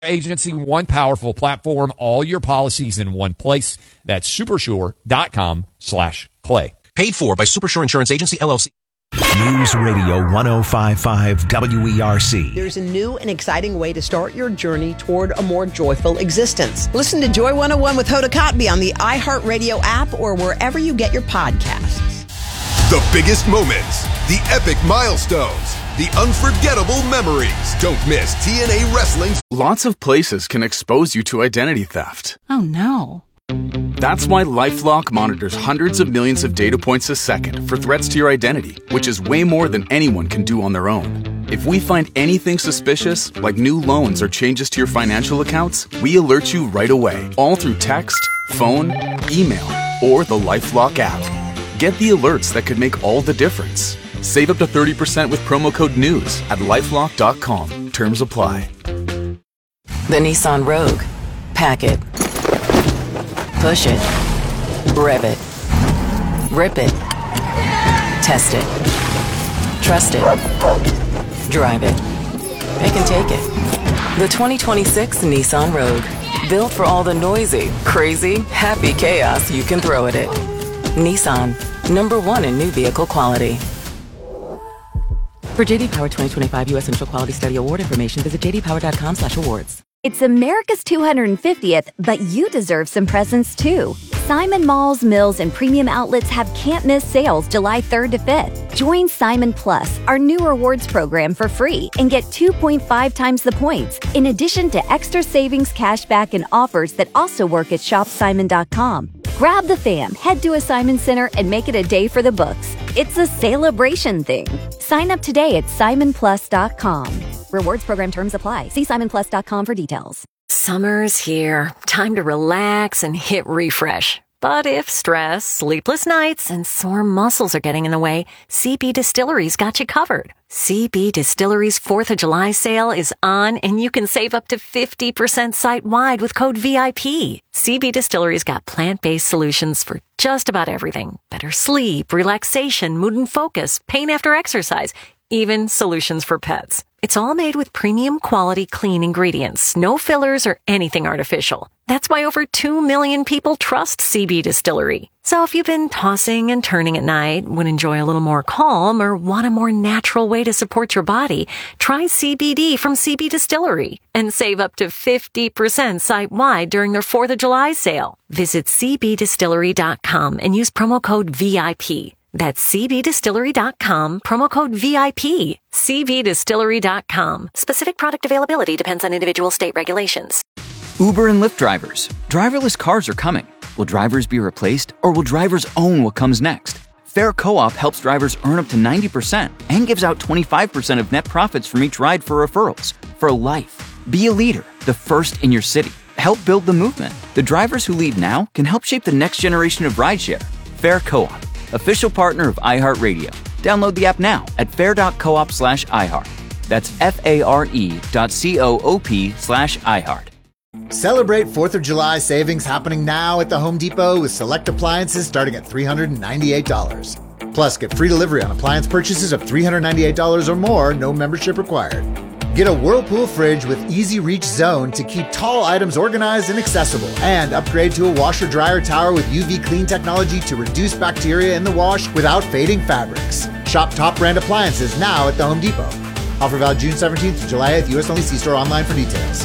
Agency, one powerful platform, all your policies in one place. That's supersure.com/clay. Paid for by Supersure Insurance Agency, LLC. News Radio 105.5 WERC. There's a new and exciting way to start your journey toward a more joyful existence. Listen to Joy 101 with Hoda Kotb on the iHeartRadio app or wherever you get your podcasts. The biggest moments, the epic milestones, the unforgettable memories. Don't miss TNA Wrestling's. Lots of places can expose you to identity theft. Oh, no. That's why LifeLock monitors hundreds of millions of data points a second for threats to your identity, which is way more than anyone can do on their own. If we find anything suspicious, like new loans or changes to your financial accounts, we alert you right away, all through text, phone, email, or the LifeLock app. Get the alerts that could make all the difference. Save up to 30% with promo code NEWS at LifeLock.com. Terms apply. The Nissan Rogue. Pack it. Push it. Rev it. Rip it. Test it. Trust it. Drive it. It can take it. The 2026 Nissan Rogue. Built for all the noisy, crazy, happy chaos you can throw at it. Nissan. #1 in new vehicle quality. For JD Power 2025 U.S. Central Quality Study Award information, visit jdpower.com/awards. It's America's 250th, but you deserve some presents too. Simon Malls, Mills, and Premium Outlets have can't-miss sales July 3rd to 5th. Join Simon Plus, our new rewards program, for free and get 2.5 times the points, in addition to extra savings, cashback, and offers that also work at shopsimon.com. Grab the fam, head to a Simon Center, and make it a day for the books. It's a celebration thing. Sign up today at simonplus.com. Rewards program terms apply. See simonplus.com for details. Summer's here. Time to relax and hit refresh. But if stress, sleepless nights, and sore muscles are getting in the way, CB Distillery's got you covered. CB Distillery's 4th of July sale is on, and you can save up to 50% site-wide with code VIP. CB Distillery's got plant-based solutions for just about everything. Better sleep, relaxation, mood and focus, pain after exercise, even solutions for pets. It's all made with premium quality clean ingredients, no fillers or anything artificial. That's why over 2 million people trust CB Distillery. So if you've been tossing and turning at night, would enjoy a little more calm, or want a more natural way to support your body, try CBD from CB Distillery and save up to 50% site-wide during their 4th of July sale. Visit cbdistillery.com and use promo code VIP. That's cbdistillery.com, promo code VIP. cbdistillery.com. Specific product availability depends on individual state regulations. Uber and Lyft drivers. Driverless cars are coming. Will drivers be replaced, or will drivers own what comes next? Fair Co-op helps drivers earn up to 90% and gives out 25% of net profits from each ride for referrals. For life. Be a leader, the first in your city. Help build the movement. The drivers who lead now can help shape the next generation of rideshare. Fair Co-op. Official partner of iHeartRadio. Download the app now at fair.coop/iHeart. That's FARE.coop/iHeart. Celebrate 4th of July savings happening now at the Home Depot with select appliances starting at $398. Plus, get free delivery on appliance purchases of $398 or more, no membership required. Get a Whirlpool fridge with Easy Reach Zone to keep tall items organized and accessible. And upgrade to a washer-dryer tower with UV clean technology to reduce bacteria in the wash without fading fabrics. Shop top brand appliances now at the Home Depot. Offer valid June 17th to July 8th. U.S. only. See store online for details.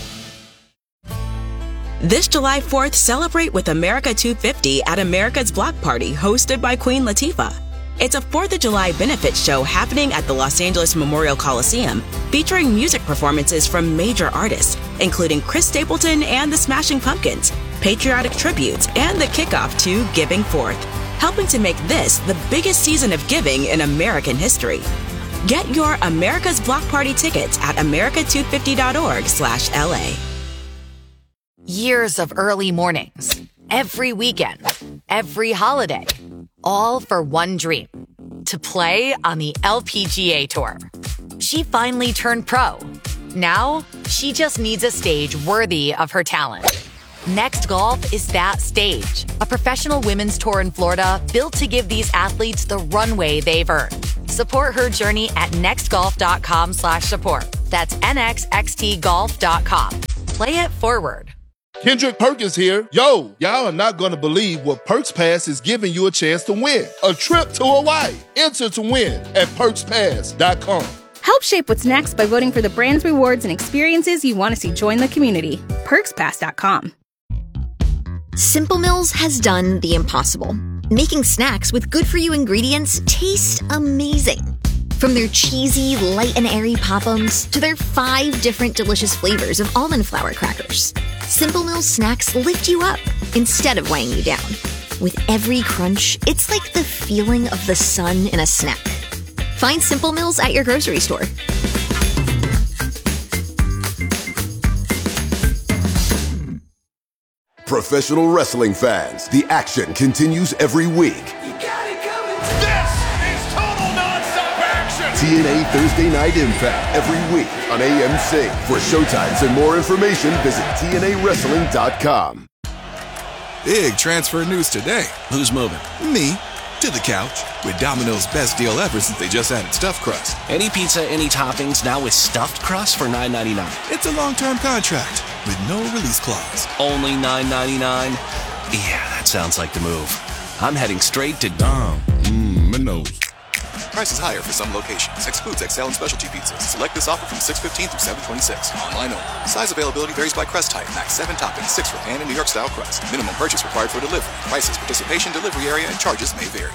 This July 4th, celebrate with America 250 at America's Block Party, hosted by Queen Latifah. It's a 4th of July benefit show happening at the Los Angeles Memorial Coliseum, featuring music performances from major artists, including Chris Stapleton and the Smashing Pumpkins, patriotic tributes, and the kickoff to Giving Forth, helping to make this the biggest season of giving in American history. Get your America's Block Party tickets at america250.org/LA. Years of early mornings, every weekend, every holiday, all for one dream, to play on the LPGA Tour. She finally turned pro. Now, she just needs a stage worthy of her talent. Next Golf is that stage, a professional women's tour in Florida built to give these athletes the runway they've earned. Support her journey at nextgolf.com/support. That's nxxtgolf.com. Play it forward. Kendrick Perkins here. Yo, y'all are not going to believe what Perks Pass is giving you a chance to win. A trip to Hawaii. Enter to win at perkspass.com. Help shape what's next by voting for the brands, rewards, and experiences you want to see join the community. perkspass.com. Simple Mills has done the impossible, making snacks with good-for-you ingredients taste amazing. From their cheesy, light and airy Pop-Ums to their 5 different delicious flavors of almond flour crackers, Simple Mills snacks lift you up instead of weighing you down. With every crunch, it's like the feeling of the sun in a snack. Find Simple Mills at your grocery store. Professional wrestling fans, the action continues every week. TNA Thursday Night Impact every week on AMC. For showtimes and more information, visit TNAWrestling.com. Big transfer news today. Who's moving? Me. To the couch. With Domino's best deal ever since they just added stuffed crust. Any pizza, any toppings, now with stuffed crust for $9.99. It's a long-term contract with no release clause. Only $9.99? Yeah, that sounds like the move. I'm heading straight to Domino's. Prices higher for some locations. Excludes XL and specialty pizzas. Select this offer from 6/15 through 7/26. Online only. Size availability varies by crust type. Max 7 toppings, 6 for pan and New York style crust. Minimum purchase required for delivery. Prices, participation, delivery area, and charges may vary.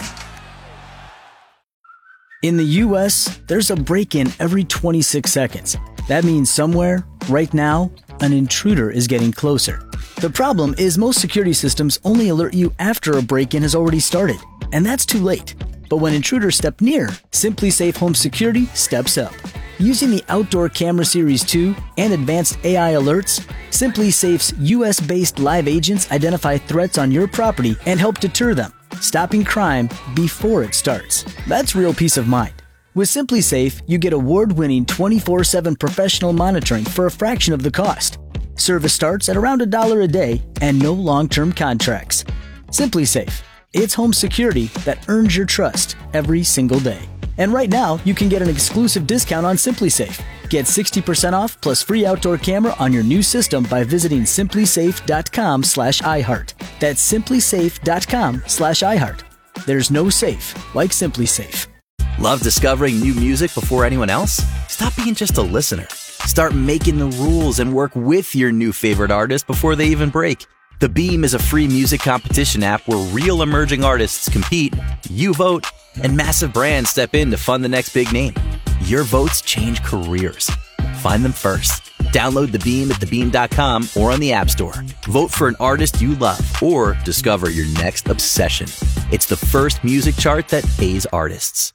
In the U.S., there's a break-in every 26 seconds. That means somewhere, right now, an intruder is getting closer. The problem is most security systems only alert you after a break-in has already started, and that's too late. But when intruders step near, SimpliSafe Home Security steps up. Using the Outdoor Camera Series 2 and advanced AI alerts, SimpliSafe's US-based live agents identify threats on your property and help deter them, stopping crime before it starts. That's real peace of mind. With SimpliSafe, you get award-winning 24/7 professional monitoring for a fraction of the cost. Service starts at around $1 a day and no long-term contracts. SimpliSafe. It's home security that earns your trust every single day. And right now, you can get an exclusive discount on SimpliSafe. Get 60% off plus free outdoor camera on your new system by visiting simplisafe.com/iHeart. That's simplisafe.com/iHeart. There's no safe like SimpliSafe. Love discovering new music before anyone else? Stop being just a listener. Start making the rules and work with your new favorite artist before they even break. The Beam is a free music competition app where real emerging artists compete, you vote, and massive brands step in to fund the next big name. Your votes change careers. Find them first. Download The Beam at thebeam.com or on the App Store. Vote for an artist you love or discover your next obsession. It's the first music chart that pays artists.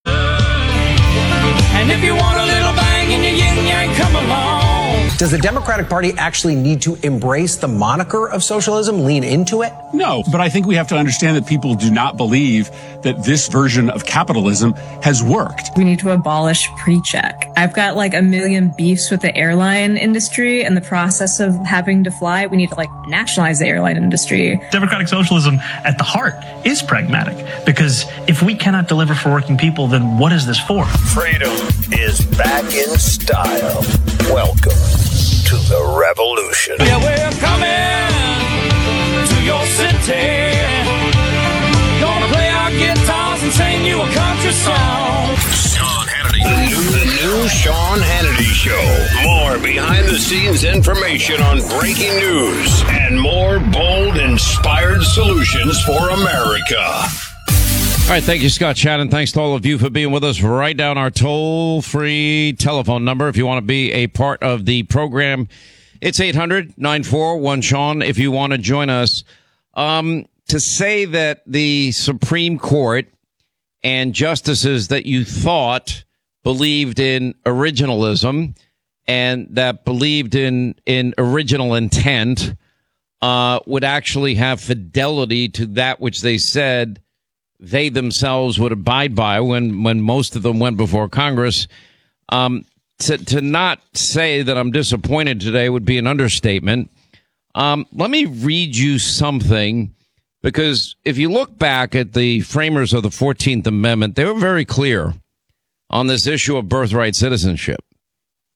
And if you want a little bang in your yin yang, come along. Does the Democratic Party actually need to embrace the moniker of socialism, lean into it? No, but I think we have to understand that people do not believe that this version of capitalism has worked. We need to abolish pre-check. I've got like a million beefs with the airline industry and the process of having to fly. We need to nationalize the airline industry. Democratic socialism at the heart is pragmatic, because if we cannot deliver for working people, then what is this for? Freedom is back in style. Welcome to the revolution. Yeah, we're coming to your city. Gonna play our guitars and sing you a country song. Sean Hannity. The new Sean Hannity Show. More behind-the-scenes information on breaking news and more bold, inspired solutions for America. All right, thank you, Scott Shannon. Thanks to all of you for being with us. Write down our toll-free telephone number if you want to be a part of the program. It's 800-941-SEAN if you want to join us. To say that the Supreme Court and justices that you thought believed in originalism and that believed in original intent would actually have fidelity to that which they said they themselves would abide by when most of them went before Congress. To not say that I'm disappointed today would be an understatement. Let me read you something, because if you look back at the framers of the 14th Amendment, they were very clear on this issue of birthright citizenship.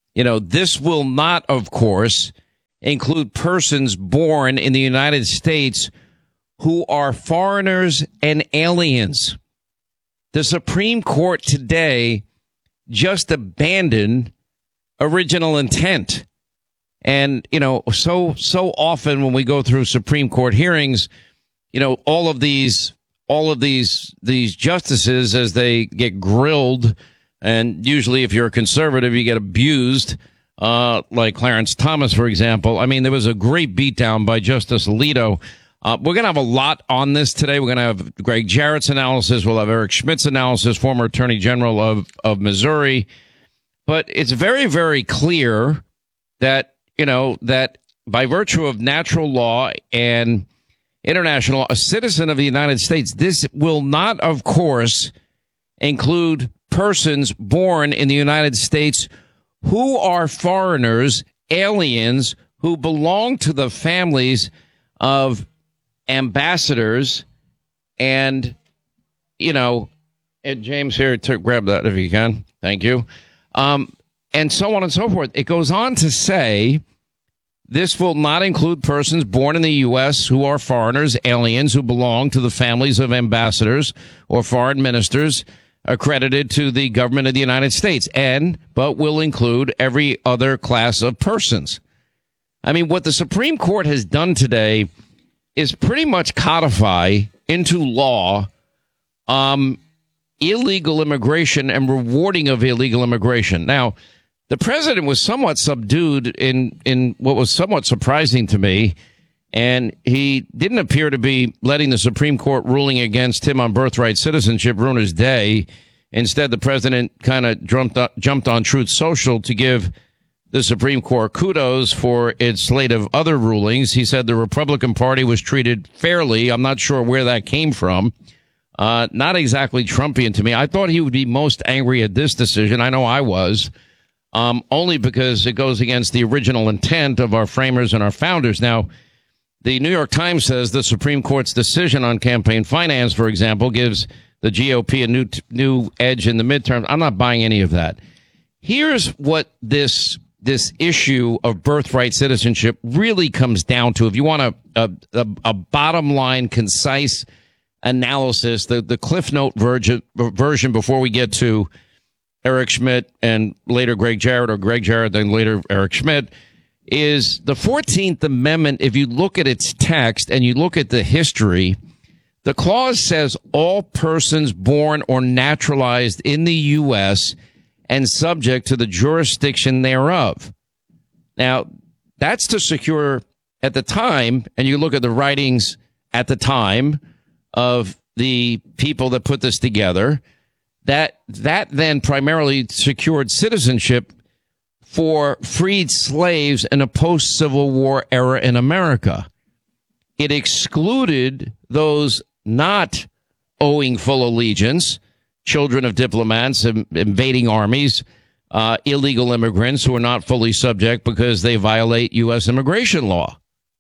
this will not, of course, include persons born in the United States who are foreigners and aliens. The Supreme Court today just abandoned original intent. And, so often when we go through Supreme Court hearings, all of these justices, as they get grilled, and usually if you're a conservative, you get abused, like Clarence Thomas, for example. I mean, there was a great beatdown by Justice Alito. We're going to have a lot on this today. We're going to have Greg Jarrett's analysis. We'll have Eric Schmidt's analysis, former Attorney General of Missouri. But it's very, very clear that, that by virtue of natural law and international law, a citizen of the United States, this will not, of course, include persons born in the United States who are foreigners, aliens, who belong to the families of ambassadors and James here, grab that if you can. Thank you. And so on and so forth. It goes on to say this will not include persons born in the U.S. who are foreigners, aliens who belong to the families of ambassadors or foreign ministers accredited to the government of the United States, but will include every other class of persons. I mean, what the Supreme Court has done today is pretty much codify into law illegal immigration and rewarding of illegal immigration. Now, the president was somewhat subdued in what was somewhat surprising to me, and he didn't appear to be letting the Supreme Court ruling against him on birthright citizenship ruin his day. Instead, the president kind of jumped on Truth Social to give the Supreme Court kudos for its slate of other rulings. He said the Republican Party was treated fairly. I'm not sure where that came from. Not exactly Trumpian to me. I thought he would be most angry at this decision. I know I was, only because it goes against the original intent of our framers and our founders. Now, the New York Times says the Supreme Court's decision on campaign finance, for example, gives the GOP a new edge in the midterms. I'm not buying any of that. Here's what this issue of birthright citizenship really comes down to. If you want a bottom line, concise analysis, the Cliff Note version before we get to Eric Schmidt and later Greg Jarrett, or Greg Jarrett, then later Eric Schmidt, is the 14th Amendment. If you look at its text and you look at the history, the clause says all persons born or naturalized in the U.S. and subject to the jurisdiction thereof. Now, that's to secure at the time, and you look at the writings at the time of the people that put this together, that then primarily secured citizenship for freed slaves in a post-Civil War era in America. It excluded those not owing full allegiance, children of diplomats, invading armies, illegal immigrants who are not fully subject because they violate U.S. immigration law.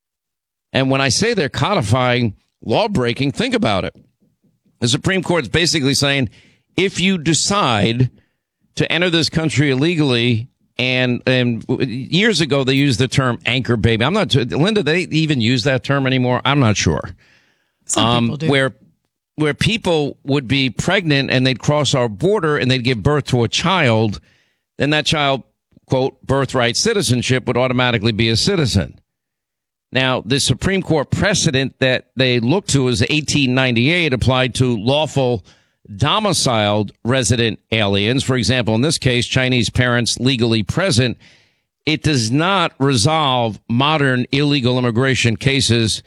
And when I say they're codifying law-breaking, think about it. The Supreme Court's basically saying, if you decide to enter this country illegally, and years ago they used the term anchor baby. I'm not, Linda, they even use that term anymore? I'm not sure. Some people do. Where people would be pregnant and they'd cross our border and they'd give birth to a child, then that child, quote, birthright citizenship would automatically be a citizen. Now, the Supreme Court precedent that they look to is 1898 applied to lawful domiciled resident aliens. For example, in this case, Chinese parents legally present. It does not resolve modern illegal immigration cases,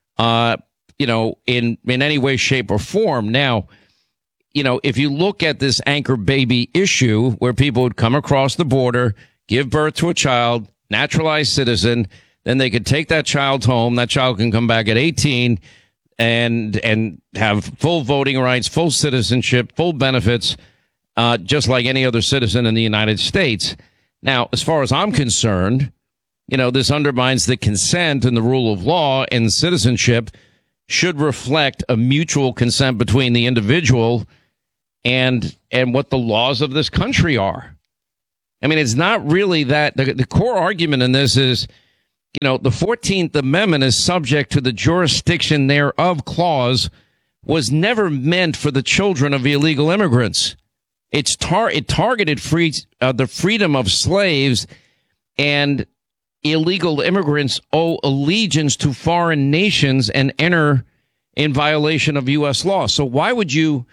in any way, shape, or form. Now, if you look at this anchor baby issue where people would come across the border, give birth to a child, naturalized citizen, then they could take that child home. That child can come back at 18 and have full voting rights, full citizenship, full benefits, just like any other citizen in the United States. Now, as far as I'm concerned, this undermines the consent and the rule of law, and citizenship should reflect a mutual consent between the individual and what the laws of this country are. I mean, it's not really that. The core argument in this is, the 14th Amendment is subject to the jurisdiction thereof clause was never meant for the children of illegal immigrants. It targeted the freedom of slaves, and illegal immigrants owe allegiance to foreign nations and enter in violation of U.S. law. So why would the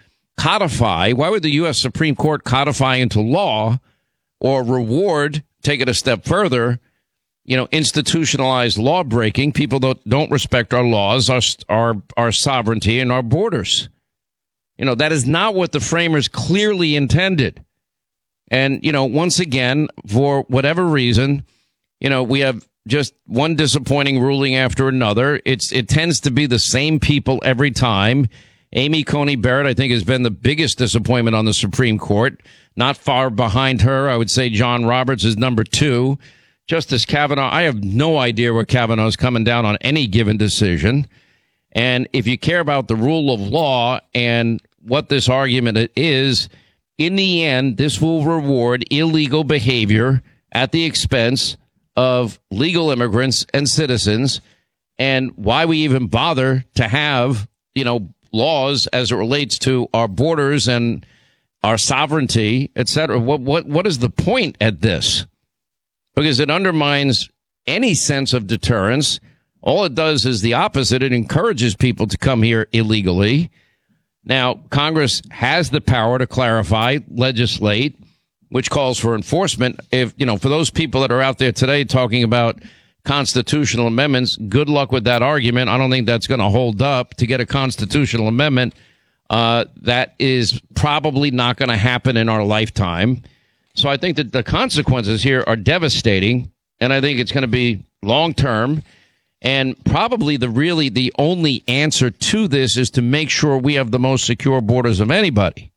U.S. Supreme Court codify into law or reward, take it a step further, institutionalized law breaking, people that don't respect our laws, our sovereignty, and our borders? That is not what the framers clearly intended. And, once again, for whatever reason, we have just one disappointing ruling after another. It tends to be the same people every time. Amy Coney Barrett, I think, has been the biggest disappointment on the Supreme Court. Not far behind her, I would say John Roberts is number 2. Justice Kavanaugh, I have no idea where Kavanaugh is coming down on any given decision. And if you care about the rule of law and what this argument is, in the end, this will reward illegal behavior at the expense of legal immigrants and citizens. And why we even bother to have, laws as it relates to our borders and our sovereignty, et cetera. What is the point at this? Because it undermines any sense of deterrence. All it does is the opposite. It encourages people to come here illegally. Now, Congress has the power to clarify, legislate, which calls for enforcement. If, for those people that are out there today talking about constitutional amendments, good luck with that argument. I don't think that's going to hold up. To get a constitutional amendment, that is probably not going to happen in our lifetime. So I think that the consequences here are devastating, and I think it's going to be long term. And probably the only answer to this is to make sure we have the most secure borders of anybody.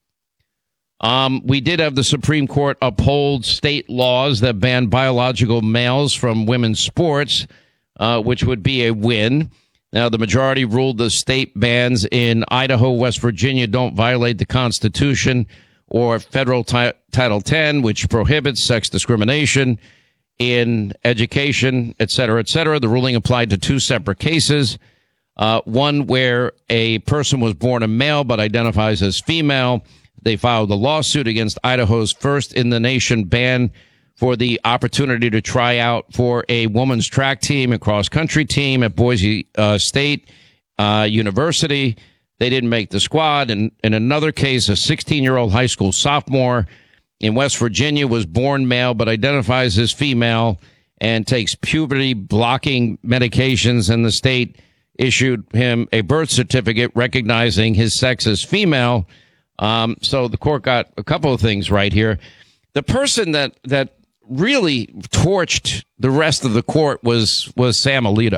We did have the Supreme Court uphold state laws that ban biological males from women's sports, which would be a win. Now, the majority ruled the state bans in Idaho, West Virginia don't violate the Constitution or federal Title X, which prohibits sex discrimination in education, et cetera, et cetera. The ruling applied to 2 separate cases. One where a person was born a male but identifies as female. They filed a lawsuit against Idaho's first in the nation ban for the opportunity to try out for a women's track team and cross country team at Boise State University. They didn't make the squad. And in another case, a 16-year-old high school sophomore in West Virginia was born male but identifies as female and takes puberty blocking medications, and the state issued him a birth certificate recognizing his sex as female. So the court got a couple of things right here. The person that really torched the rest of the court was Sam Alito.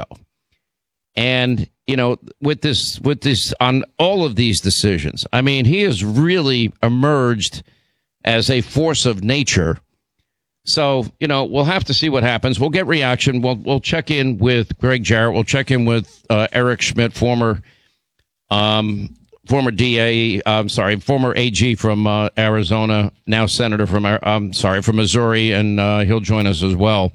And, with this on all of these decisions, I mean, he has really emerged as a force of nature. So, we'll have to see what happens. We'll get reaction. We'll check in with Greg Jarrett. We'll check in with Eric Schmidt, former AG from Arizona, now senator from Missouri, and he'll join us as well.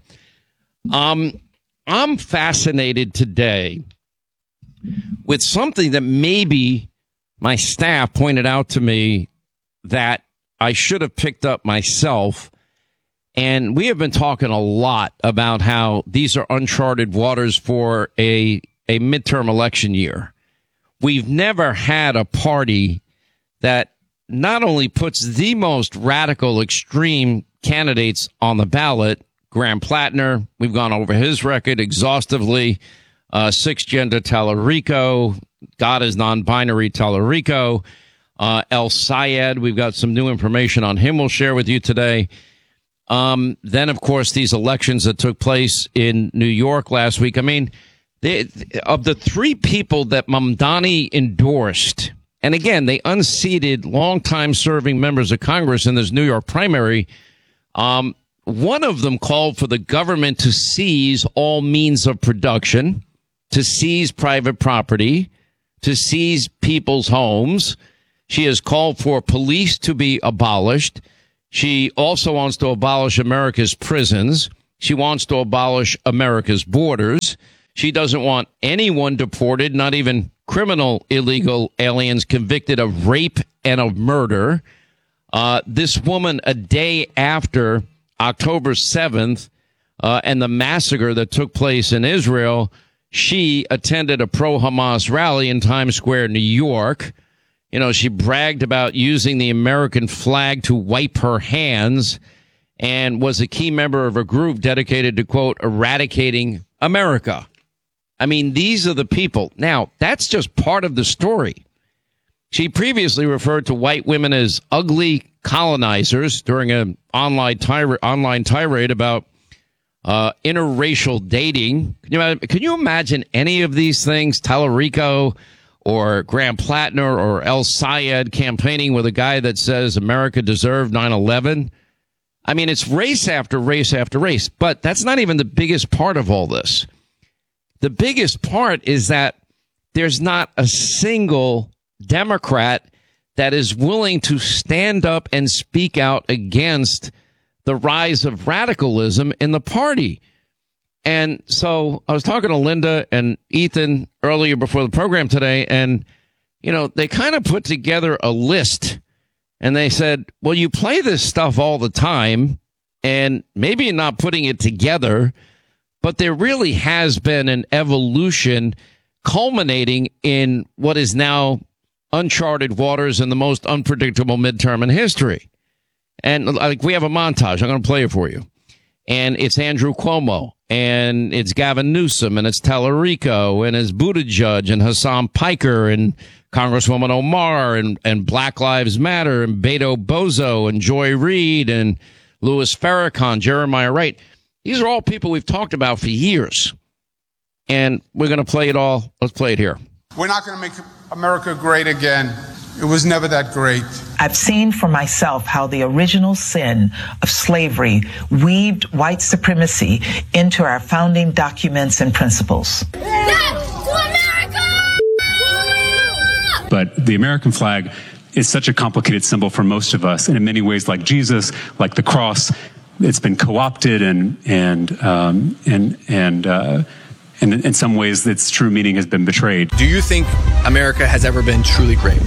I'm fascinated today with something that maybe my staff pointed out to me that I should have picked up myself. And we have been talking a lot about how these are uncharted waters for a midterm election year. We've never had a party that not only puts the most radical, extreme candidates on the ballot. Graham Plattner, we've gone over his record exhaustively. 6-gender Tallarico, God is non-binary Tallarico. El Sayed, we've got some new information on him we'll share with you today. Then, of course, these elections that took place in New York last week. I mean, of the 3 people that Mamdani endorsed, and again, they unseated longtime serving members of Congress in this New York primary, one of them called for the government to seize all means of production, to seize private property, to seize people's homes. She has called for police to be abolished. She also wants to abolish America's prisons. She wants to abolish America's borders. She doesn't want anyone deported, not even criminal illegal aliens convicted of rape and of murder. This woman, a day after October 7th and the massacre that took place in Israel, she attended a pro-Hamas rally in Times Square, New York. You know, she bragged about using the American flag to wipe her hands and was a key member of a group dedicated to, quote, eradicating America. I mean, these are the people. Now, that's just part of the story. She previously referred to white women as ugly colonizers during an online tirade about interracial dating. Can you imagine any of these things? Tallarico or Graham Plattner or El Sayed campaigning with a guy that says America deserved 9/11. I mean, it's race after race after race, but that's not even the biggest part of all this. The biggest part is that there's not a single Democrat that is willing to stand up and speak out against the rise of radicalism in the party. And so I was talking to Linda and Ethan earlier before the program today, and, you know, they kind of put together a list, and they said, well, you play this stuff all the time, and maybe you're not putting it together, but there really has been an evolution culminating in what is now uncharted waters and the most unpredictable midterm in history. And like, we have a montage. I'm going to play it for you. And it's Andrew Cuomo, and it's Gavin Newsom, and it's Tallarico, and it's Buttigieg, and Hassan Piker, and Congresswoman Omar, and Black Lives Matter, and Beto Bozo, and Joy Reid, and Louis Farrakhan, Jeremiah Wright. These are all people we've talked about for years. And we're going to play it all. Let's play it here. We're not going to make America great again. It was never that great. I've seen for myself how the original sin of slavery weaved white supremacy into our founding documents and principles. But the American flag is such a complicated symbol for most of us, and in many ways, like Jesus, like the cross, it's been co-opted and in some ways, its true meaning has been betrayed. Do you think America has ever been truly great?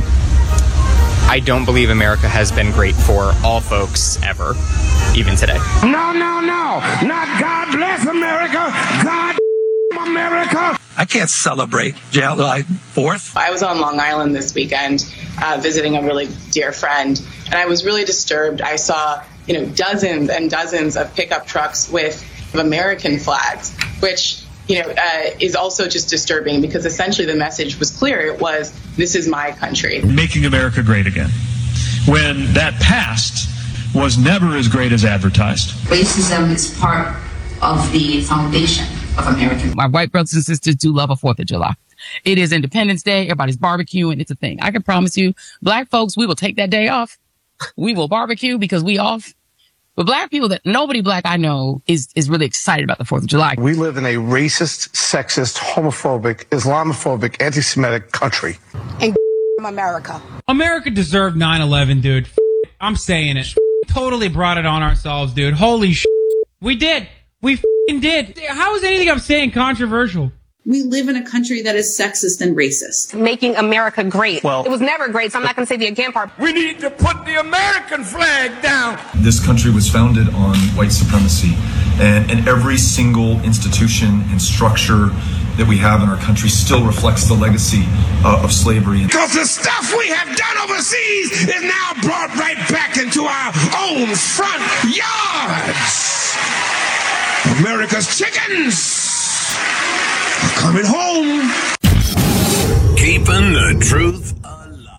I don't believe America has been great for all folks ever, even today. No. Not God bless America. God America. I can't celebrate July 4th. I was on Long Island this weekend visiting a really dear friend, and I was really disturbed. I saw, dozens and dozens of pickup trucks with American flags, which is also just disturbing because essentially the message was clear. It was, this is my country. Making America great again. When that past was never as great as advertised. Racism is part of the foundation of American. My white brothers and sisters do love a 4th of July. It is Independence Day. Everybody's barbecuing. It's a thing. I can promise you, black folks, we will take that day off. We will barbecue because we off. But black people, that nobody black I know is really excited about the 4th of July. We live in a racist, sexist, homophobic, Islamophobic, anti-Semitic country. And America. America deserved 9/11, dude. I'm saying it. Totally brought it on ourselves, dude. Holy shit. We did. We did. How is anything I'm saying controversial? We live in a country that is sexist and racist. Making America great. Well, it was never great, so I'm not going to say the again part. We need to put the American flag down. This country was founded on white supremacy, and every single institution and structure that we have in our country still reflects the legacy of slavery. Because the stuff we have done overseas is now brought right back into our own front yards. America's chickens coming home. Keeping the truth alive.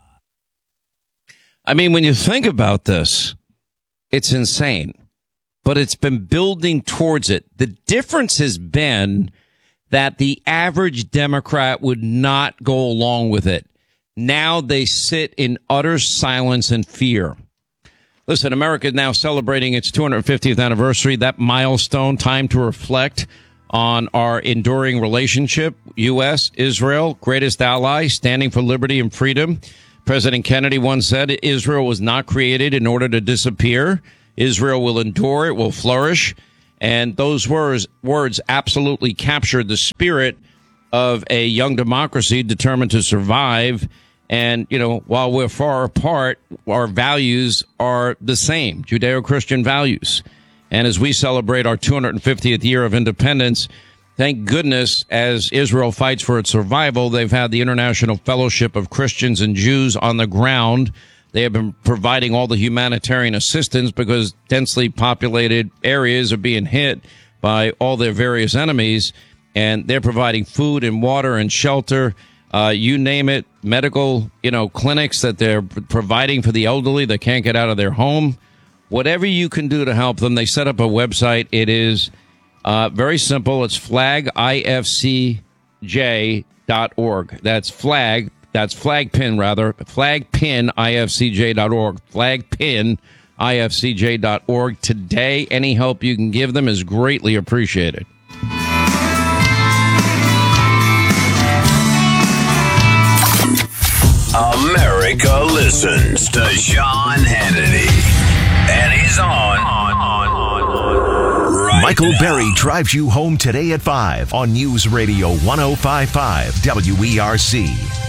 I mean, when you think about this, it's insane, but it's been building towards it. The difference has been that the average Democrat would not go along with it. Now they sit in utter silence and fear. Listen, America is now celebrating its 250th anniversary, that milestone, time to reflect on our enduring relationship. U.S., Israel, greatest ally, standing for liberty and freedom. President Kennedy once said Israel was not created in order to disappear. Israel will endure, it will flourish. And those words absolutely captured the spirit of a young democracy determined to survive. And, you know, while we're far apart, our values are the same, Judeo-Christian values. And as we celebrate our 250th year of independence, thank goodness, as Israel fights for its survival, they've had the International Fellowship of Christians and Jews on the ground. They have been providing all the humanitarian assistance because densely populated areas are being hit by all their various enemies. And they're providing food and water and shelter. You name it, medical, clinics that they're providing for the elderly that can't get out of their home. Whatever you can do to help them, they set up a website. It is very simple. It's flagifcj.org. That's flagpin.ifcj.org. Flagpin.ifcj.org. Today, any help you can give them is greatly appreciated. America listens to Sean Hannity. And he's on right Michael now. Berry drives you home today at 5 on News Radio 105.5 WERC.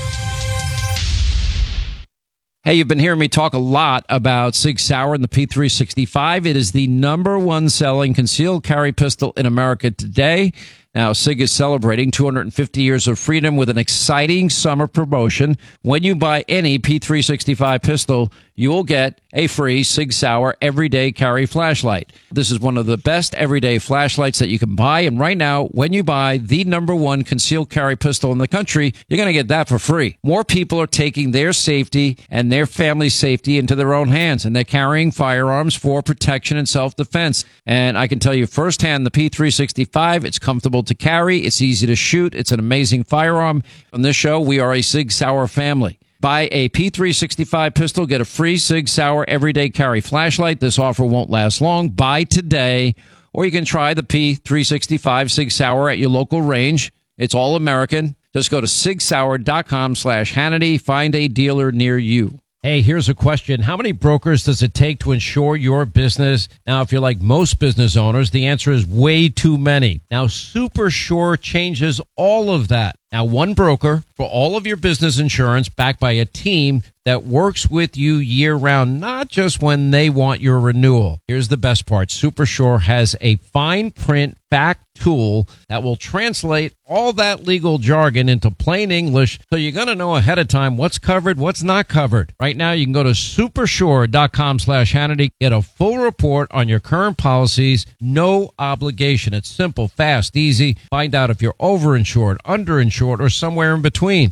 Hey, you've been hearing me talk a lot about Sig Sauer and the P365. It is the #1 selling concealed carry pistol in America today. Now, Sig is celebrating 250 years of freedom with an exciting summer promotion. When you buy any P365 pistol, you will get a free Sig Sauer everyday carry flashlight. This is one of the best everyday flashlights that you can buy. And right now, when you buy the #1 concealed carry pistol in the country, you're going to get that for free. More people are taking their safety and their family's safety into their own hands, and they're carrying firearms for protection and self-defense. And I can tell you firsthand, the P365, it's comfortable to carry, it's easy to shoot, it's an amazing firearm. On this show, we are a Sig Sauer family. Buy a P365 pistol, get a free Sig Sauer everyday carry flashlight. This offer won't last long. Buy today, or you can try the P365 Sig Sauer at your local range. It's all American. Just go to sigsauer.com/Hannity. Find a dealer near you. Hey, here's a question. How many brokers does it take to insure your business? Now, if you're like most business owners, the answer is way too many. Now, SuperSure changes all of that. Now, one broker for all of your business insurance, backed by a team that works with you year-round, not just when they want your renewal. Here's the best part. SuperSure has a fine print fact tool that will translate all that legal jargon into plain English, so you're going to know ahead of time what's covered, what's not covered. Right now, you can go to supersure.com/Hannity, get a full report on your current policies, no obligation. It's simple, fast, easy. Find out if you're overinsured, underinsured, or somewhere in between.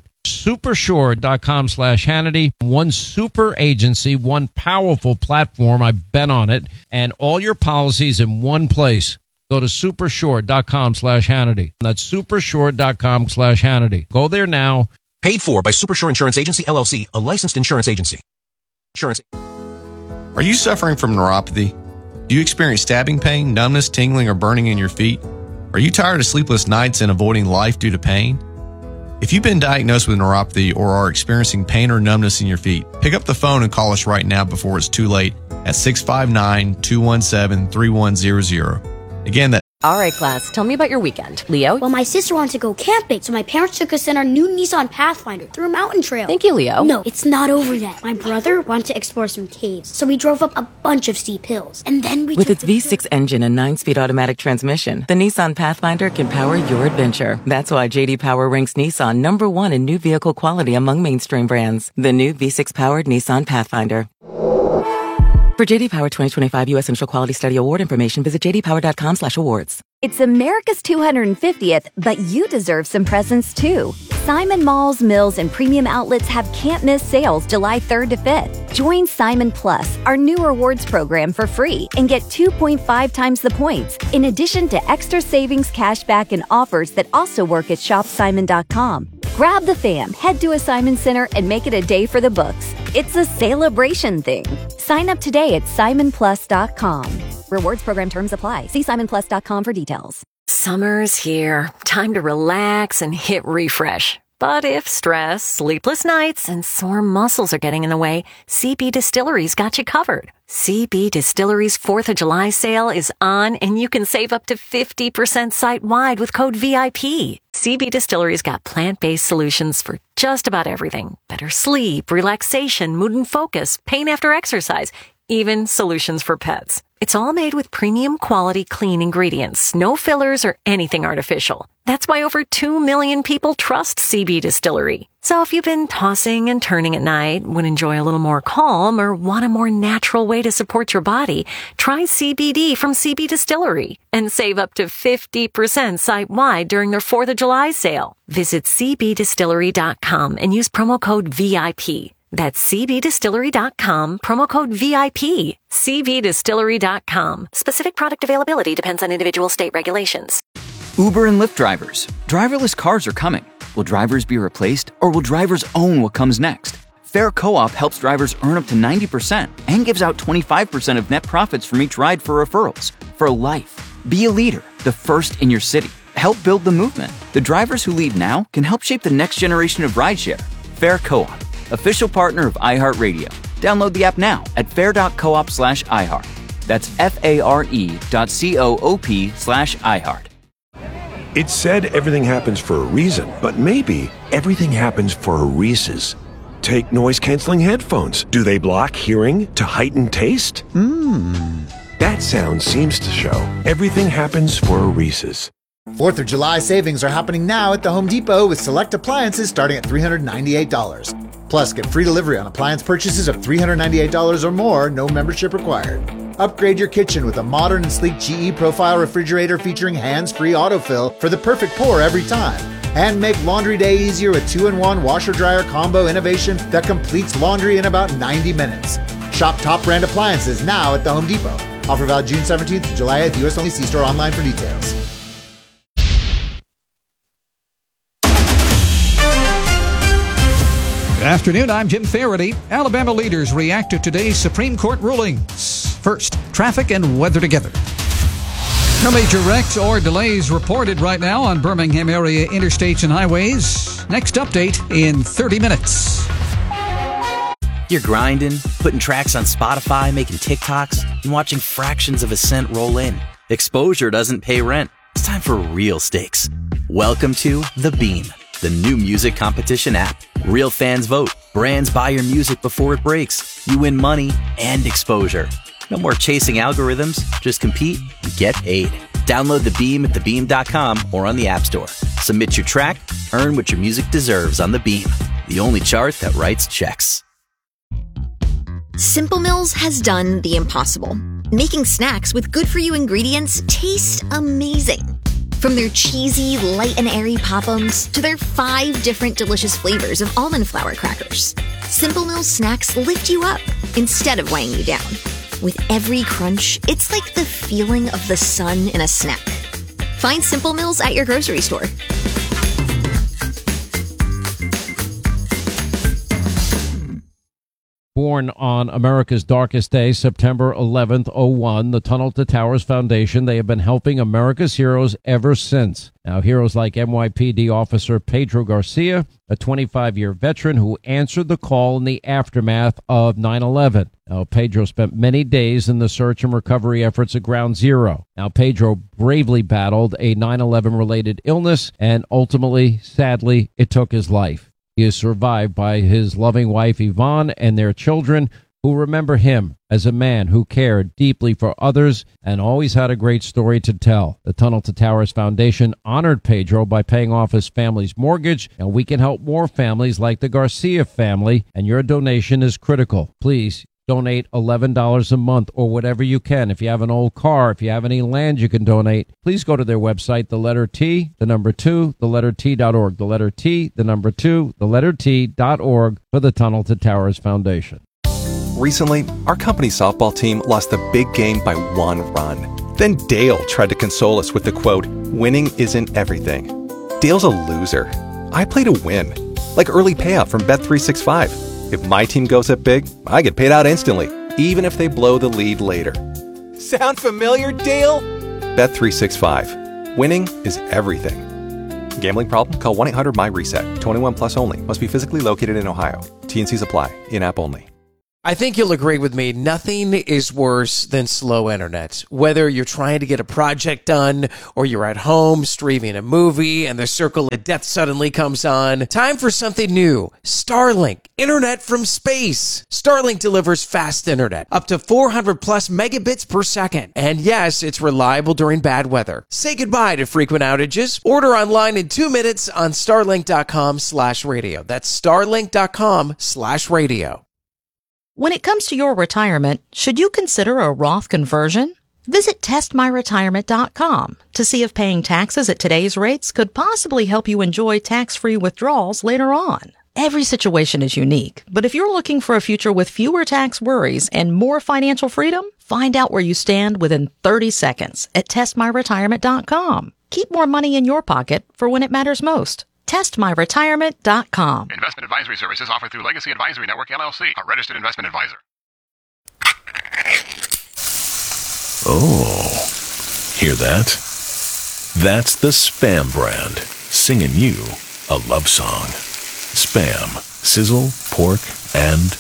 Supersure.com/Hannity. One super agency, one powerful platform. I've been on it, and all your policies in one place. Go to supersure.com/Hannity. That's supersure.com/Hannity. Go there now. Paid for by Supersure Insurance Agency, LLC, a licensed insurance agency. Are you suffering from neuropathy? Do you experience stabbing pain, numbness, tingling, or burning in your feet? Are you tired of sleepless nights and avoiding life due to pain? If you've been diagnosed with neuropathy or are experiencing pain or numbness in your feet, pick up the phone and call us right now before it's too late at 659-217-3100. Again, that. All right, class, tell me about your weekend. Leo? Well, my sister wanted to go camping, so my parents took us in our new Nissan Pathfinder through a mountain trail. Thank you, Leo. No, it's not over yet. My brother wanted to explore some caves, so we drove up a bunch of steep hills. And then we With its V6 engine and 9-speed automatic transmission, the Nissan Pathfinder can power your adventure. That's why J.D. Power ranks Nissan #1 in new vehicle quality among mainstream brands. The new V6-powered Nissan Pathfinder. For J.D. Power 2025 U.S. Initial Quality Study Award information, visit jdpower.com/awards. It's America's 250th, but you deserve some presents too. Simon Malls, Mills, and Premium Outlets have can't-miss sales July 3rd to 5th. Join Simon Plus, our new rewards program, for free and get 2.5 times the points, in addition to extra savings, cashback, and offers that also work at shopsimon.com. Grab the fam, head to a Simon Center, and make it a day for the books. It's a celebration thing. Sign up today at simonplus.com. Rewards program terms apply. See simonplus.com for details. Summer's here. Time to relax and hit refresh. But if stress, sleepless nights, and sore muscles are getting in the way, CB Distillery's got you covered. CB Distillery's 4th of July sale is on, and you can save up to 50% site-wide with code VIP. CB Distillery's got plant-based solutions for just about everything. Better sleep, relaxation, mood and focus, pain after exercise, even solutions for pets. It's all made with premium quality clean ingredients, no fillers or anything artificial. That's why over 2 million people trust CB Distillery. So if you've been tossing and turning at night, would enjoy a little more calm, or want a more natural way to support your body, try CBD from CB Distillery and save up to 50% site-wide during their 4th of July sale. Visit cbdistillery.com and use promo code VIP. That's cbdistillery.com, promo code VIP. cbdistillery.com. Specific product availability depends on individual state regulations. Uber and Lyft drivers. Driverless cars are coming. Will drivers be replaced, or will drivers own what comes next? Fair Co-op helps drivers earn up to 90% and gives out 25% of net profits from each ride for referrals. For life. Be a leader, the first in your city. Help build the movement. The drivers who lead now can help shape the next generation of rideshare. Fair Co-op. Official partner of iHeartRadio. Download the app now at fair.coop/iHeart. That's FARE.coop/iHeart. It's said everything happens for a reason, but maybe everything happens for a Reese's. Take noise-canceling headphones. Do they block hearing to heighten taste? That sound seems to show everything happens for a Reese's. 4th of July savings are happening now at the Home Depot with select appliances starting at $398. Plus, get free delivery on appliance purchases of $398 or more, no membership required. Upgrade your kitchen with a modern and sleek GE Profile refrigerator featuring hands-free autofill for the perfect pour every time. And make laundry day easier with 2-in-1 washer-dryer combo innovation that completes laundry in about 90 minutes. Shop top brand appliances now at the Home Depot. Offer valid June 17th to July 8th. US only. See store online for details. Good afternoon, I'm Jim Faraday. Alabama leaders react to today's Supreme Court rulings. First, traffic and weather together. No major wrecks or delays reported right now on Birmingham area interstates and highways. Next update in 30 minutes. You're grinding, putting tracks on Spotify, making TikToks, and watching fractions of a cent roll in. Exposure doesn't pay rent. It's time for real stakes. Welcome to The Beam, the new music competition app. Real fans vote. Brands buy your music before it breaks. You win money and exposure. No more chasing algorithms. Just compete and get paid. Download The Beam at thebeam.com or on the App Store. Submit your track. Earn what your music deserves on The Beam, the only chart that writes checks. Simple Mills has done the impossible, making snacks with good-for-you ingredients taste amazing. From their cheesy, light and airy Pop-Ums to their 5 different delicious flavors of almond flour crackers, Simple Mills snacks lift you up instead of weighing you down. With every crunch, it's like the feeling of the sun in a snack. Find Simple Mills at your grocery store. Born on America's darkest day, September 11th, 01, the Tunnel to Towers Foundation, they have been helping America's heroes ever since. Now, heroes like NYPD officer Pedro Garcia, a 25-year veteran who answered the call in the aftermath of 9/11. Now, Pedro spent many days in the search and recovery efforts at Ground Zero. Now, Pedro bravely battled a 9/11-related illness, and ultimately, sadly, it took his life. He is survived by his loving wife, Yvonne, and their children, who remember him as a man who cared deeply for others and always had a great story to tell. The Tunnel to Towers Foundation honored Pedro by paying off his family's mortgage, and we can help more families like the Garcia family, and your donation is critical. Please donate $11 a month or whatever you can. If you have an old car, if you have any land you can donate, please go to their website, the letter T, the number 2, the letter T.org, the letter T, the number 2, the letter T.org for the Tunnel to Towers Foundation. Recently, our company's softball team lost the big game by 1 run. Then Dale tried to console us with the quote, "Winning isn't everything." Dale's a loser. I play to win, like early payout from Bet365. If my team goes up big, I get paid out instantly, even if they blow the lead later. Sound familiar, Dale? Bet365. Winning is everything. Gambling problem? Call 1-800-MY-RESET. 21 plus only. Must be physically located in Ohio. T&Cs apply. In-app only. I think you'll agree with me. Nothing is worse than slow internet. Whether you're trying to get a project done or you're at home streaming a movie and the circle of death suddenly comes on. Time for something new. Starlink. Internet from space. Starlink delivers fast internet. Up to 400 plus megabits per second. And yes, it's reliable during bad weather. Say goodbye to frequent outages. Order online in 2 minutes on starlink.com/radio. That's starlink.com/radio. When it comes to your retirement, should you consider a Roth conversion? Visit testmyretirement.com to see if paying taxes at today's rates could possibly help you enjoy tax-free withdrawals later on. Every situation is unique, but if you're looking for a future with fewer tax worries and more financial freedom, find out where you stand within 30 seconds at testmyretirement.com. Keep more money in your pocket for when it matters most. TestMyRetirement.com. Investment advisory services offered through Legacy Advisory Network, LLC, a registered investment advisor. Oh, hear that? That's the Spam brand, singing you a love song. Spam, sizzle, pork, and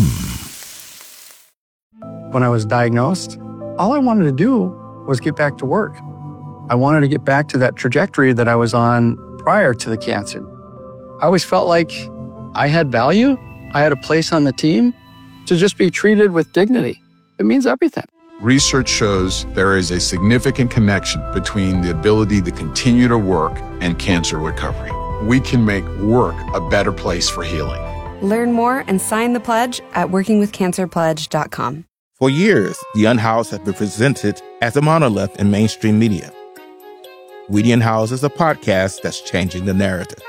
When I was diagnosed, all I wanted to do was get back to work. I wanted to get back to that trajectory that I was on prior to the cancer. I always felt like I had value. I had a place on the team to just be treated with dignity. It means everything. Research shows there is a significant connection between the ability to continue to work and cancer recovery. We can make work a better place for healing. Learn more and sign the pledge at workingwithcancerpledge.com. For years, The Unhoused has been presented as a monolith in mainstream media. We the Unhoused is a podcast that's changing the narrative.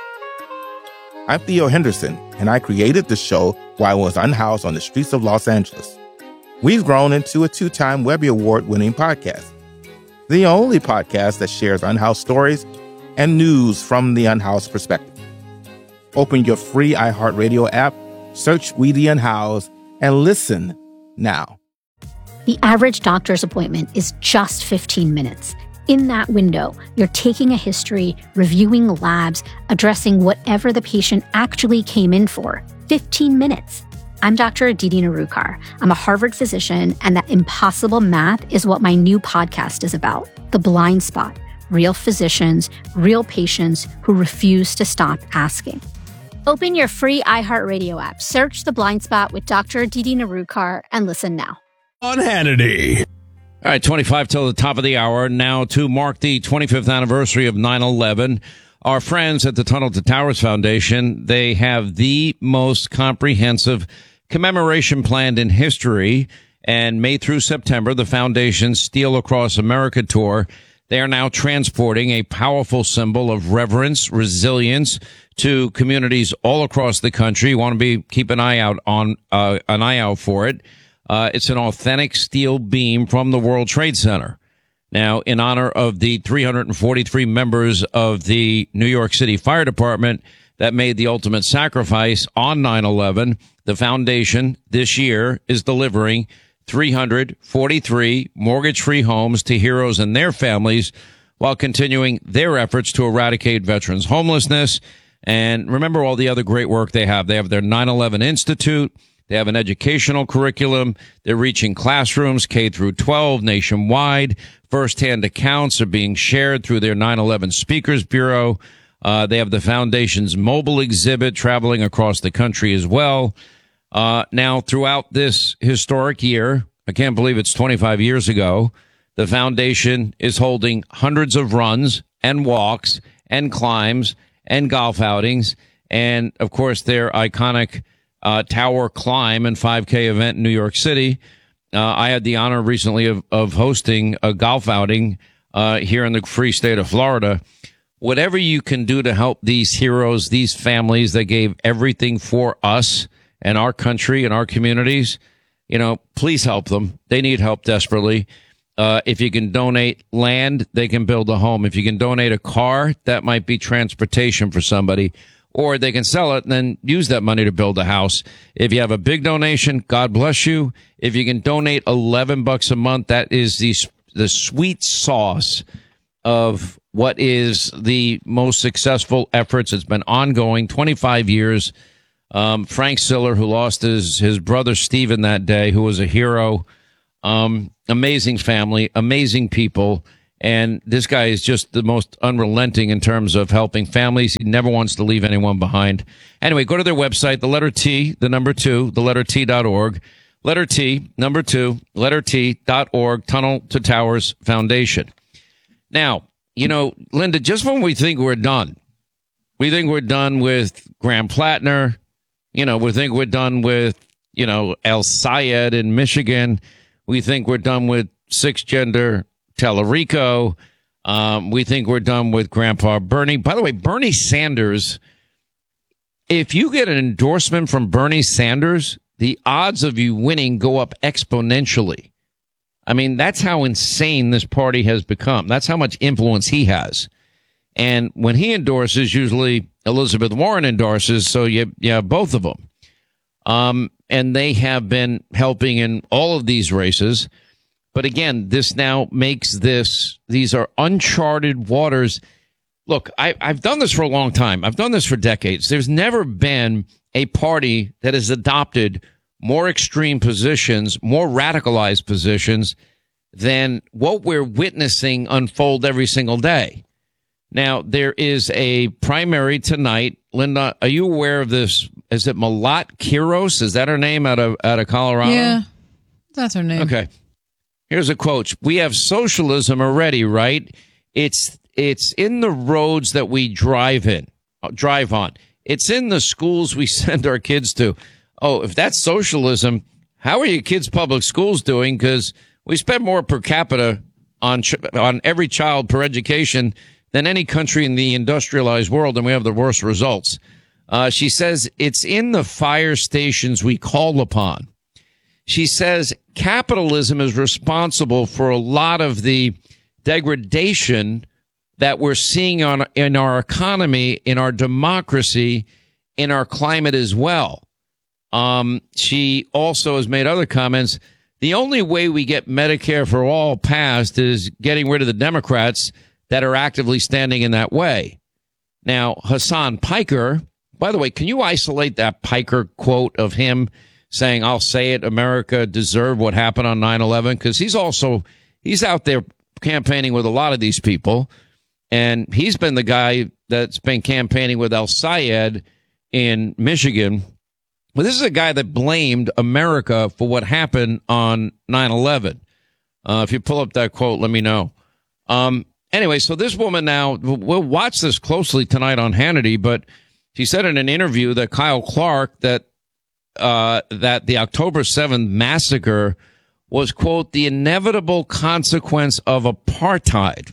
I'm Theo Henderson, and I created the show while I was unhoused on the streets of Los Angeles. We've grown into a 2-time Webby Award-winning podcast, the only podcast that shares unhoused stories and news from the unhoused perspective. Open your free iHeartRadio app, search We the Unhoused, and listen now. The average doctor's appointment is just 15 minutes. In that window, you're taking a history, reviewing labs, addressing whatever the patient actually came in for. 15 minutes. I'm Dr. Aditi Narukar. I'm a Harvard physician, and that impossible math is what my new podcast is about. The Blind Spot. Real physicians, real patients who refuse to stop asking. Open your free iHeartRadio app, search The Blind Spot with Dr. Aditi Narukar, and listen now. On Hannity. All right, 25 till the top of the hour. Now, to mark the 25th anniversary of 9/11, our friends at the Tunnel to Towers Foundation, they have the most comprehensive commemoration planned in history. And May through September, the foundation's Steel Across America tour, they are now transporting a powerful symbol of reverence, resilience to communities all across the country. You want to keep an eye out for it. It's an authentic steel beam from the World Trade Center. Now, in honor of the 343 members of the New York City Fire Department that made the ultimate sacrifice on 9/11, the foundation this year is delivering 343 mortgage-free homes to heroes and their families while continuing their efforts to eradicate veterans' homelessness. And remember all the other great work they have. They have their 9/11 Institute. They have an educational curriculum. They're reaching classrooms K through 12 nationwide. First-hand accounts are being shared through their 9/11 Speakers Bureau. They have the foundation's mobile exhibit traveling across the country as well. Now, throughout this historic year, I can't believe it's 25 years ago, the foundation is holding hundreds of runs and walks and climbs and golf outings. And, of course, their iconic Tower Climb and 5K event in New York City. I had the honor recently of hosting a golf outing here in the free state of Florida. Whatever you can do to help these heroes, these families that gave everything for us and our country and our communities, please help them. They need help desperately. If you can donate land, they can build a home. If you can donate a car, that might be transportation for somebody. Or they can sell it and then use that money to build a house. If you have a big donation, God bless you. If you can donate $11 a month, that is the sweet sauce of what is the most successful efforts. It's been ongoing, 25 years. Frank Siller, who lost his brother Stephen that day, who was a hero. Amazing family, amazing people. And this guy is just the most unrelenting in terms of helping families. He never wants to leave anyone behind. Anyway, go to their website, the letter T, the number 2, the letter T.org. Letter T, number 2, letter T.org, Tunnel to Towers Foundation. Now, you know, Linda, just when we think we're done with Graham Plattner, you know, we think we're done with, you know, El Sayed in Michigan. We think we're done with six-gender Tellerico. We think we're done with Grandpa Bernie. By the way, Bernie Sanders, if you get an endorsement from Bernie Sanders, the odds of you winning go up exponentially. I mean, that's how insane this party has become. That's how much influence he has. And when he endorses, usually Elizabeth Warren endorses, so you have both of them. And they have been helping in all of these races. But again, this now makes these are uncharted waters. Look, I've done this for a long time. I've done this for decades. There's never been a party that has adopted more extreme positions, more radicalized positions than what we're witnessing unfold every single day. Now, there is a primary tonight. Linda, are you aware of this? Is it Malat Quiros? Is that her name out of Colorado? Yeah, that's her name. Okay. Here's a quote. We have socialism already, right? It's in the roads that we drive on. It's in the schools we send our kids to. Oh, if that's socialism, how are your kids' public schools doing? Because we spend more per capita on every child per education than any country in the industrialized world, and we have the worst results. She says it's in the fire stations we call upon. She says capitalism is responsible for a lot of the degradation that we're seeing in our economy, in our democracy, in our climate as well. She also has made other comments. The only way we get Medicare for all passed is getting rid of the Democrats that are actively standing in that way. Now, Hassan Piker, by the way, can you isolate that Piker quote of him saying, I'll say it, America deserved what happened on 9/11? Because he's out there campaigning with a lot of these people. And he's been the guy that's been campaigning with El Sayed in Michigan. Well, this is a guy that blamed America for what happened on 9/11. If you pull up that quote, let me know. Anyway, so this woman now, we'll watch this closely tonight on Hannity, but she said in an interview that Kyle Clark, that the October 7th massacre was, quote, the inevitable consequence of apartheid.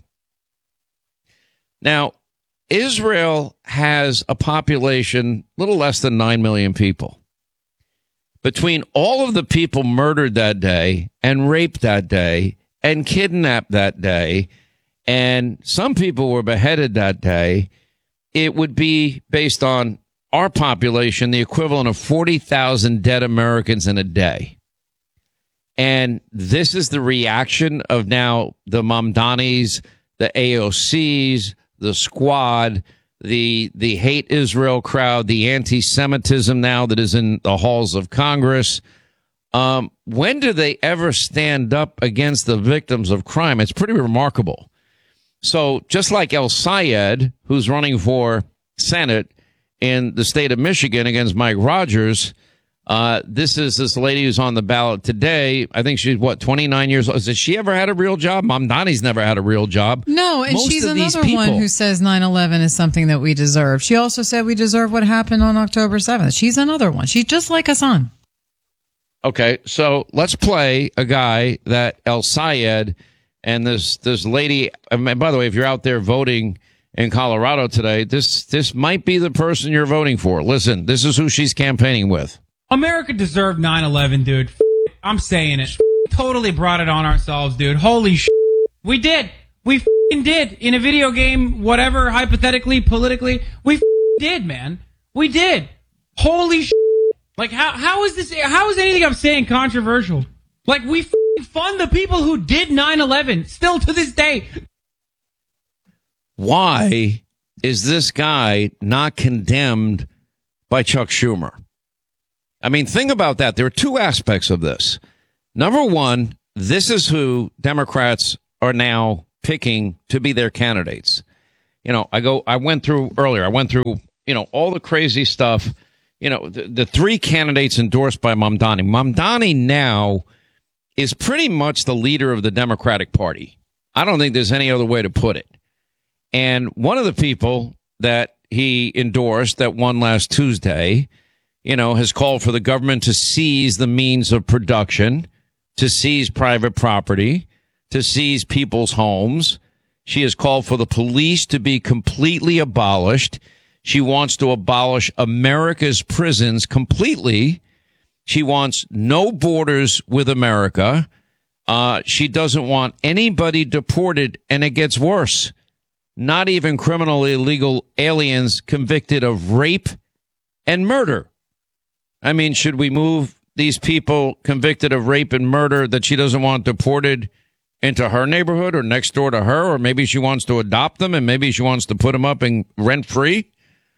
Now, Israel has a population a little less than 9 million people. Between all of the people murdered that day and raped that day and kidnapped that day, and some people were beheaded that day, it would be, based on our population, the equivalent of 40,000 dead Americans in a day. And this is the reaction of now the Mamdanis, the AOCs, the Squad, the hate Israel crowd, the anti-Semitism now that is in the halls of Congress. When do they ever stand up against the victims of crime? It's pretty remarkable. So just like El Sayed, who's running for Senate in the state of Michigan against Mike Rogers, this is this lady who's on the ballot today. I think she's, 29 years old. Has she ever had a real job? Mamdani's never had a real job. No, and she's another one who says 9/11 is something that we deserve. She also said we deserve what happened on October 7th. She's another one. She's just like Hassan. Okay, so let's play a guy that El Sayed and this lady. And by the way, if you're out there voting in Colorado today, this might be the person you're voting for. Listen, this is who she's campaigning with. America deserved 9/11, dude. I'm saying it. Totally brought it on ourselves, dude. Holy shit. We did. We did. In a video game, whatever, hypothetically, politically, we did, man. We did. Holy shit. Like, how is this, how is anything I'm saying controversial? Like, we fund the people who did 9/11, still to this day. Why is this guy not condemned by Chuck Schumer? I mean, think about that. There are two aspects of this. Number one, this is who Democrats are now picking to be their candidates. I went through earlier, all the crazy stuff. The three candidates endorsed by Mamdani. Mamdani now is pretty much the leader of the Democratic Party. I don't think there's any other way to put it. And one of the people that he endorsed that won last Tuesday, has called for the government to seize the means of production, to seize private property, to seize people's homes. She has called for the police to be completely abolished. She wants to abolish America's prisons completely. She wants no borders with America. She doesn't want anybody deported, and it gets worse. Not even criminally illegal aliens convicted of rape and murder. I mean, should we move these people convicted of rape and murder that she doesn't want deported into her neighborhood or next door to her? Or maybe she wants to adopt them and maybe she wants to put them up in rent free.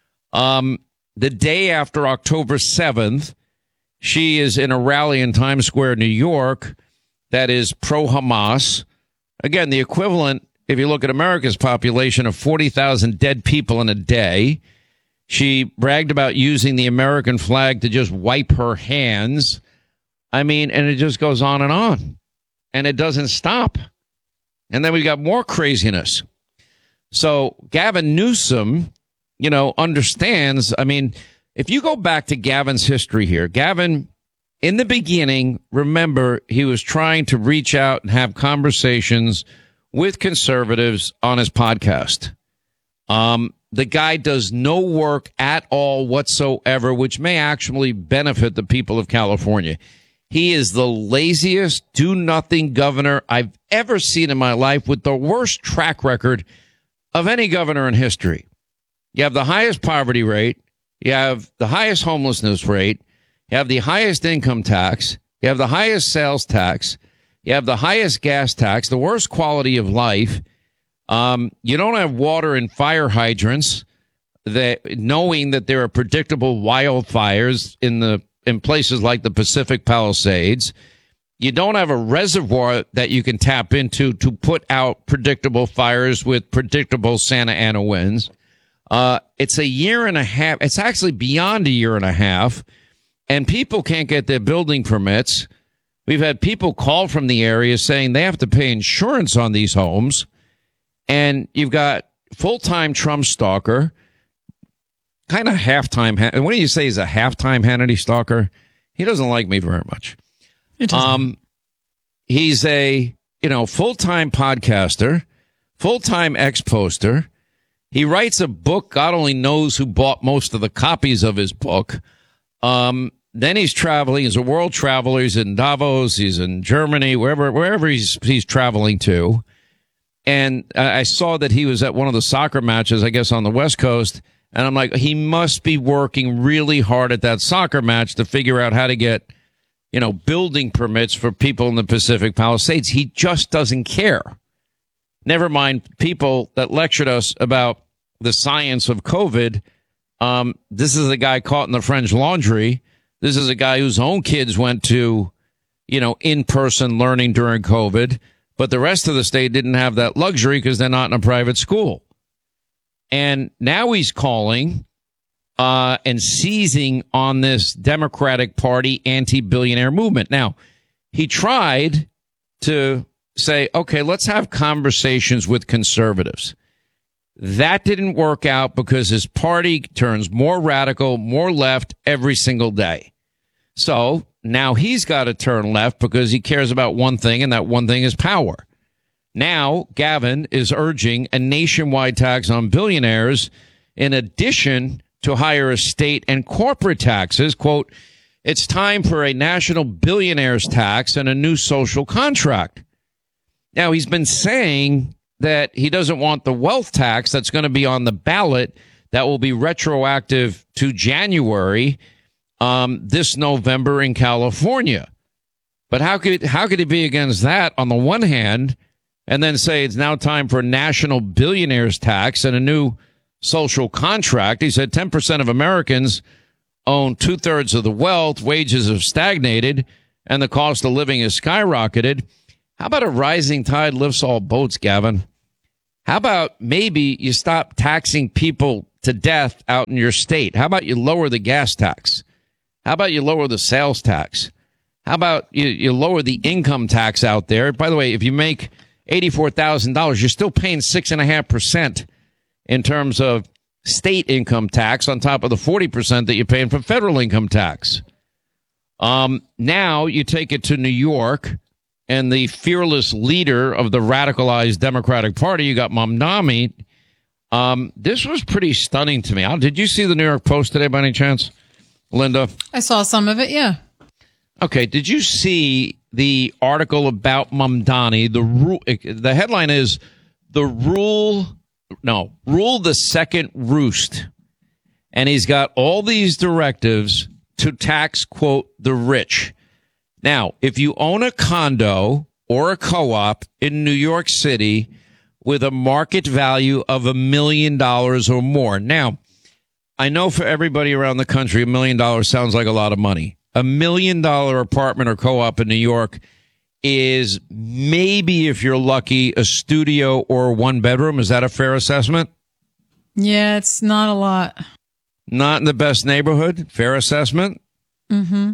The day after October 7th, she is in a rally in Times Square, New York, that is pro-Hamas. Again, the equivalent, if you look at America's population, of 40,000 dead people in a day. She bragged about using the American flag to just wipe her hands. I mean, and it just goes on. And it doesn't stop. And then we got more craziness. So Gavin Newsom, understands. I mean, if you go back to Gavin's history here, Gavin, in the beginning, remember, he was trying to reach out and have conversations with conservatives on his podcast. The guy does no work at all whatsoever, which may actually benefit the people of California. He is the laziest, do-nothing governor I've ever seen in my life, with the worst track record of any governor in history. You have the highest poverty rate. You have the highest homelessness rate. You have the highest income tax. You have the highest sales tax. You have the highest gas tax, the worst quality of life. You don't have water and fire hydrants, knowing that there are predictable wildfires in places like the Pacific Palisades. You don't have a reservoir that you can tap into to put out predictable fires with predictable Santa Ana winds. It's a year and a half. It's actually beyond a year and a half, and people can't get their building permits. We've had people call from the area saying they have to pay insurance on these homes. And you've got full-time Trump stalker, kind of half-time. What do you say he's a half-time Hannity stalker? He doesn't like me very much. He's a, full-time podcaster, full-time ex-poster. He writes a book. God only knows who bought most of the copies of his book. Then he's traveling. He's a world traveler. He's in Davos. He's in Germany, wherever he's traveling to. And I saw that he was at one of the soccer matches, I guess, on the West Coast. And I'm like, he must be working really hard at that soccer match to figure out how to get, building permits for people in the Pacific Palisades. He just doesn't care. Never mind people that lectured us about the science of COVID. This is a guy caught in the French Laundry. This is a guy whose own kids went to, in-person learning during COVID. But the rest of the state didn't have that luxury because they're not in a private school. And now he's calling and seizing on this Democratic Party anti-billionaire movement. Now, he tried to say, okay, let's have conversations with conservatives. That didn't work out because his party turns more radical, more left every single day. So now he's got to turn left because he cares about one thing, and that one thing is power. Now, Gavin is urging a nationwide tax on billionaires in addition to higher estate and corporate taxes. Quote, it's time for a national billionaires tax and a new social contract. Now, he's been saying that he doesn't want the wealth tax that's going to be on the ballot that will be retroactive to January this November in California. But how could he be against that? On the one hand, and then say it's now time for a national billionaires tax and a new social contract. He said 10% of Americans own 2/3 of the wealth, wages have stagnated, and the cost of living has skyrocketed. How about a rising tide lifts all boats, Gavin? How about maybe you stop taxing people to death out in your state? How about you lower the gas tax? How about you lower the sales tax? How about you lower the income tax out there? By the way, if you make $84,000, you're still paying 6.5% in terms of state income tax on top of the 40% that you're paying for federal income tax. Now you take it to New York, and the fearless leader of the radicalized Democratic Party, you got Mamdani. This was pretty stunning to me. Did you see the New York Post today by any chance, Linda? I saw some of it, yeah. Okay, did you see the article about Mamdani? The headline is Rule the Second Roost. And he's got all these directives to tax, quote, the rich. Now, if you own a condo or a co-op in New York City with a market value of $1 million or more. Now, I know for everybody around the country, $1 million sounds like a lot of money. $1 million apartment or co-op in New York is maybe, if you're lucky, a studio or one bedroom. Is that a fair assessment? Yeah, it's not a lot. Not in the best neighborhood. Fair assessment? Mm-hmm.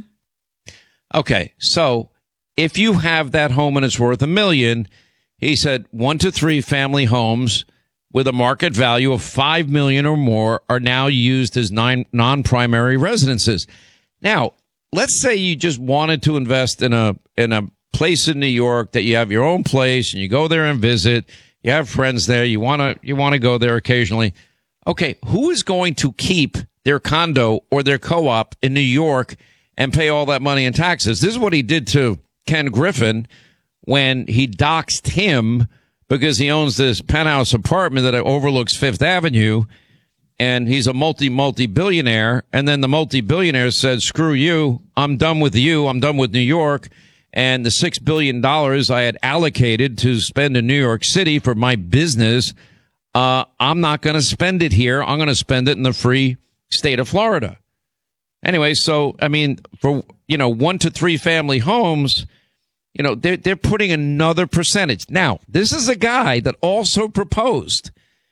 Okay, so if you have that home and it's worth $1 million, he said 1 to 3 family homes with a market value of $5 million or more are now used as non-primary residences. Now, let's say you just wanted to invest in a place in New York that you have your own place and you go there and visit. You have friends there. You want to go there occasionally. Okay, who is going to keep their condo or their co-op in New York and pay all that money in taxes? This is what he did to Ken Griffin when he doxed him because he owns this penthouse apartment that overlooks Fifth Avenue, and he's a multi-billionaire. And then the multi-billionaire said, screw you. I'm done with you. I'm done with New York. And the $6 billion I had allocated to spend in New York City for my business, I'm not going to spend it here. I'm going to spend it in the free state of Florida. Anyway, so, I mean, for, 1 to 3 family homes, they're putting another percentage. Now, this is a guy that also proposed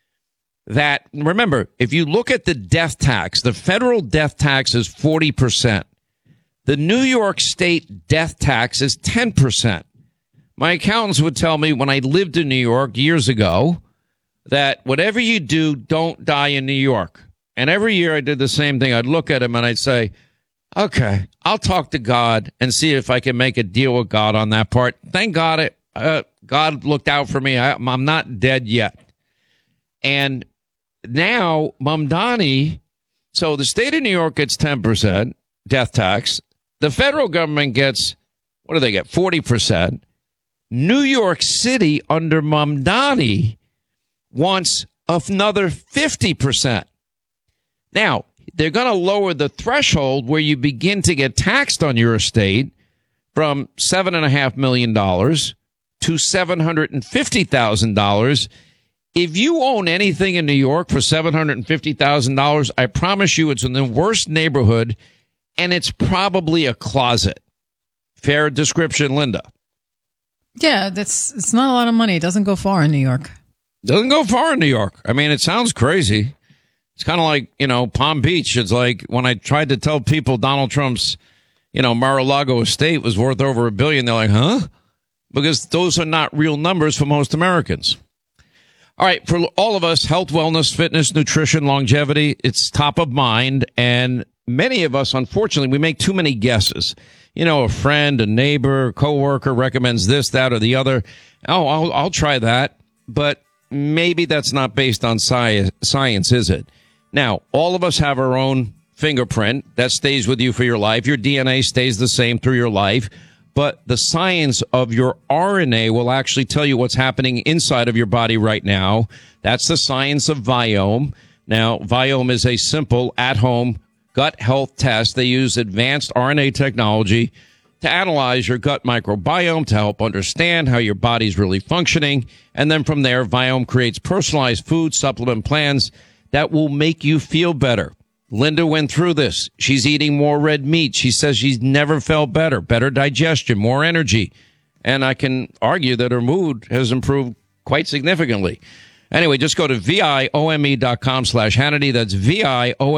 that, remember, if you look at the death tax, the federal death tax is 40%. The New York State death tax is 10%. My accountants would tell me when I lived in New York years ago that whatever you do, don't die in New York. And every year I did the same thing. I'd look at him and I'd say, okay, I'll talk to God and see if I can make a deal with God on that part. Thank God God looked out for me. I'm not dead yet. And now Mamdani, so the state of New York gets 10% death tax. The federal government gets, what do they get? 40%. New York City under Mamdani wants another 50%. Now, they're going to lower the threshold where you begin to get taxed on your estate from $7.5 million to $750,000. If you own anything in New York for $750,000, I promise you it's in the worst neighborhood, and it's probably a closet. Fair description, Linda? Yeah, it's not a lot of money. It doesn't go far in New York. Doesn't go far in New York. I mean, it sounds crazy. It's kind of like, Palm Beach. It's like when I tried to tell people Donald Trump's, Mar-a-Lago estate was worth over $1 billion. They're like, huh? Because those are not real numbers for most Americans. All right. For all of us, health, wellness, fitness, nutrition, longevity, it's top of mind. And many of us, unfortunately, we make too many guesses. A friend, a neighbor, a coworker recommends this, that, or the other. Oh, I'll try that. But maybe that's not based on science, is it? Now, all of us have our own fingerprint that stays with you for your life. Your DNA stays the same through your life. But the science of your RNA will actually tell you what's happening inside of your body right now. That's the science of Viome. Now, Viome is a simple at-home gut health test. They use advanced RNA technology to analyze your gut microbiome to help understand how your body's really functioning. And then from there, Viome creates personalized food supplement plans that will make you feel better. Linda went through this. She's eating more red meat. She says she's never felt better digestion, more energy. And I can argue that her mood has improved quite significantly. Anyway, just go to viome.com/Hannity. That's viome.